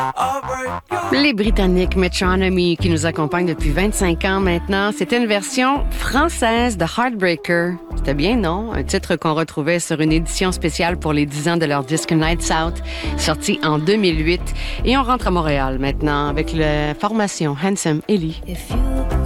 Les Britanniques Metronomy qui nous accompagnent depuis 25 ans maintenant. C'était une version française de Heartbreaker. C'était bien, non? Un titre qu'on retrouvait sur une édition spéciale pour les 10 ans de leur disque Nights Out, sorti en 2008. Et on rentre à Montréal maintenant avec la formation Handsome Ellie.